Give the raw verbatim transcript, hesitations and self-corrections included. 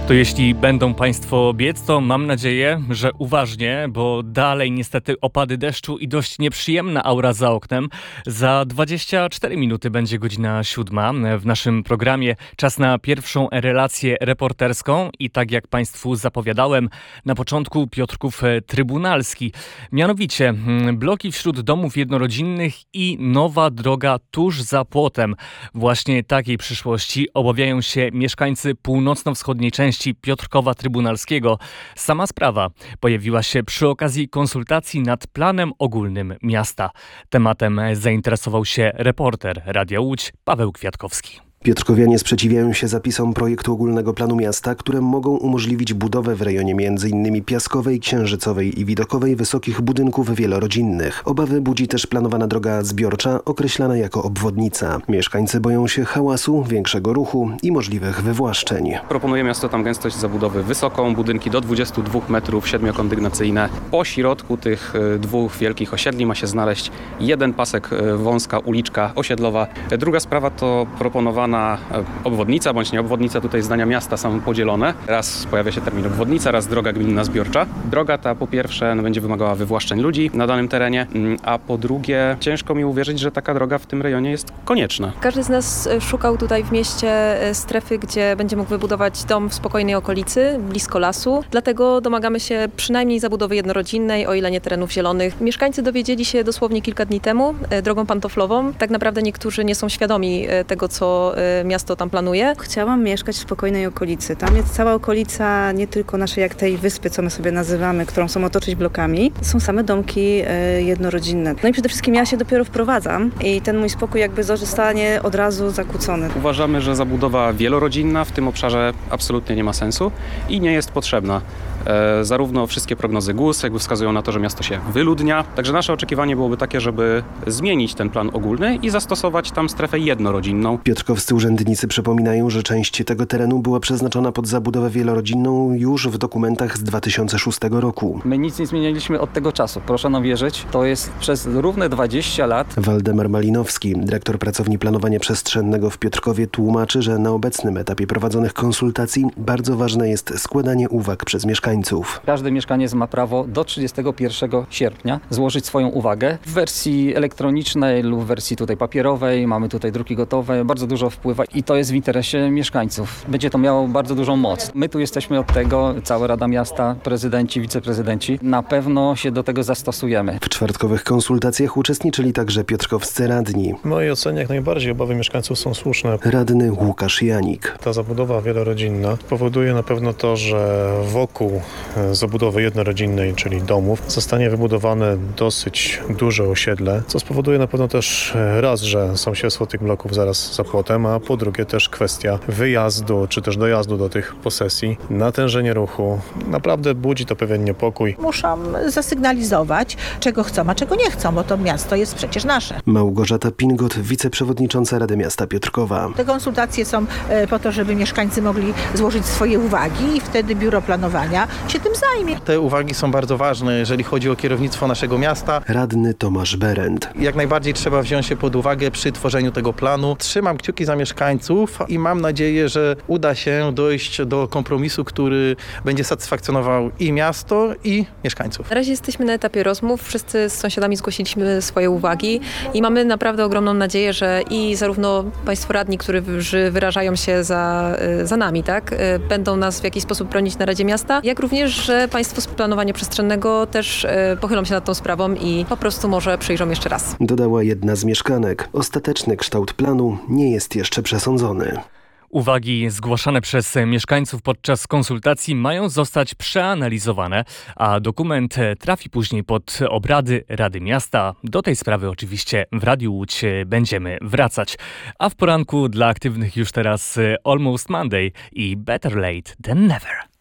To jeśli będą Państwo biec, to mam nadzieję, że uważnie, bo dalej niestety opady deszczu i dość nieprzyjemna aura za oknem. Za dwadzieścia cztery minuty będzie godzina siódma. W naszym programie czas na pierwszą relację reporterską i tak jak Państwu zapowiadałem na początku, Piotrków Trybunalski. Mianowicie bloki wśród domów jednorodzinnych i nowa droga tuż za płotem. Właśnie takiej przyszłości obawiają się mieszkańcy północno-wschodniej części Piotrkowa Trybunalskiego. Sama sprawa pojawiła się przy okazji konsultacji nad planem ogólnym miasta. Tematem zainteresował się reporter Radia Łódź Paweł Kwiatkowski. Piotrkowianie sprzeciwiają się zapisom projektu ogólnego planu miasta, które mogą umożliwić budowę w rejonie między innymi Piaskowej, Księżycowej i Widokowej wysokich budynków wielorodzinnych. Obawy budzi też planowana droga zbiorcza, określana jako obwodnica. Mieszkańcy boją się hałasu, większego ruchu i możliwych wywłaszczeń. Proponuje miasto tam gęstość zabudowy wysoką, budynki do dwudziestu dwóch metrów, siedmiokondygnacyjne. Po środku tych dwóch wielkich osiedli ma się znaleźć jeden pasek, wąska uliczka osiedlowa. Druga sprawa to proponowana obwodnica bądź nie obwodnica. Tutaj zdania miasta są podzielone. Raz pojawia się termin obwodnica, raz droga gminna zbiorcza. Droga ta po pierwsze no, będzie wymagała wywłaszczeń ludzi na danym terenie, a po drugie ciężko mi uwierzyć, że taka droga w tym rejonie jest konieczna. Każdy z nas szukał tutaj w mieście strefy, gdzie będzie mógł wybudować dom w spokojnej okolicy, blisko lasu. Dlatego domagamy się przynajmniej zabudowy jednorodzinnej, o ile nie terenów zielonych. Mieszkańcy dowiedzieli się dosłownie kilka dni temu drogą pantoflową. Tak naprawdę niektórzy nie są świadomi tego, co miasto tam planuje. Chciałam mieszkać w spokojnej okolicy. Tam jest cała okolica, nie tylko naszej jak tej wyspy, co my sobie nazywamy, którą chcą otoczyć blokami. Są same domki e, jednorodzinne. No i przede wszystkim ja się dopiero wprowadzam i ten mój spokój jakby zostanie od razu zakłócony. Uważamy, że zabudowa wielorodzinna w tym obszarze absolutnie nie ma sensu i nie jest potrzebna. E, zarówno wszystkie prognozy G U S jakby wskazują na to, że miasto się wyludnia. Także nasze oczekiwanie byłoby takie, żeby zmienić ten plan ogólny i zastosować tam strefę jednorodzinną. Piotrkowscy urzędnicy przypominają, że część tego terenu była przeznaczona pod zabudowę wielorodzinną już w dokumentach z dwa tysiące szóstego roku. My nic nie zmieniliśmy od tego czasu. Proszę nam wierzyć, to jest przez równe dwadzieścia lat. Waldemar Malinowski, dyrektor pracowni planowania przestrzennego w Piotrkowie, tłumaczy, że na obecnym etapie prowadzonych konsultacji bardzo ważne jest składanie uwag przez mieszkańców. Każdy mieszkaniec ma prawo do trzydziestego pierwszego sierpnia złożyć swoją uwagę w wersji elektronicznej lub w wersji tutaj papierowej. Mamy tutaj druki gotowe. Bardzo dużo wpływa i to jest w interesie mieszkańców. Będzie to miało bardzo dużą moc. My tu jesteśmy od tego, cała Rada Miasta, prezydenci, wiceprezydenci. Na pewno się do tego zastosujemy. W czwartkowych konsultacjach uczestniczyli także piotrkowscy radni. W mojej ocenie jak najbardziej obawy mieszkańców są słuszne. Radny Łukasz Janik. Ta zabudowa wielorodzinna powoduje na pewno to, że wokół zabudowy jednorodzinnej, czyli domów, zostanie wybudowane dosyć duże osiedle, co spowoduje na pewno też raz, że sąsiedztwo tych bloków zaraz za płotem, a po drugie też kwestia wyjazdu, czy też dojazdu do tych posesji, natężenie ruchu. Naprawdę budzi to pewien niepokój. Muszą zasygnalizować, czego chcą, a czego nie chcą, bo to miasto jest przecież nasze. Małgorzata Pingot, wiceprzewodnicząca Rady Miasta Piotrkowa. Te konsultacje są po to, żeby mieszkańcy mogli złożyć swoje uwagi i wtedy biuro planowania się tym zajmie. Te uwagi są bardzo ważne, jeżeli chodzi o kierownictwo naszego miasta. Radny Tomasz Berend. Jak najbardziej trzeba wziąć się pod uwagę przy tworzeniu tego planu. Trzymam kciuki za mieszkańców i mam nadzieję, że uda się dojść do kompromisu, który będzie satysfakcjonował i miasto, i mieszkańców. Na razie jesteśmy na etapie rozmów. Wszyscy z sąsiadami zgłosiliśmy swoje uwagi i mamy naprawdę ogromną nadzieję, że i zarówno państwo radni, którzy wyrażają się za, za nami, tak, będą nas w jakiś sposób bronić na Radzie Miasta, jak również, że państwo z planowania przestrzennego też pochylą się nad tą sprawą i po prostu może przyjrzą jeszcze raz. Dodała jedna z mieszkanek. Ostateczny kształt planu nie jest jeszcze przesądzony. Uwagi zgłaszane przez mieszkańców podczas konsultacji mają zostać przeanalizowane, a dokument trafi później pod obrady Rady Miasta. Do tej sprawy oczywiście w Radiu Łódź będziemy wracać. A w poranku dla aktywnych już teraz Almost Monday i Better Late Than Never.